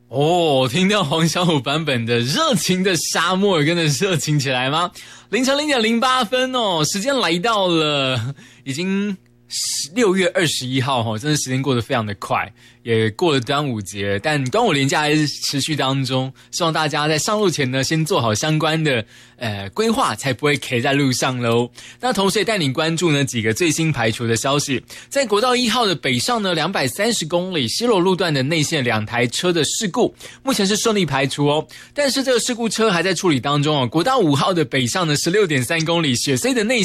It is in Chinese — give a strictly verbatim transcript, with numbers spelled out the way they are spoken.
哦，听到黄小琥版本的热情的沙漠，跟着热情起来吗？凌晨零点零八分哦，时间来到了，已经六月二十一号哈，真的时间过得非常的快，也过了端午节，但端午连假还是持续当中，希望大家在上路前呢，先做好相关的呃规划，才不会 K 在路上喽。那同时也带你关注呢几个最新排除的消息，在国道一号的北上呢两百三十公里西螺路段的内线两台车的事故，目前是顺利排除哦，但是这个事故车还在处理当中哦。国道五号的北上呢十六点三公里雪隧的内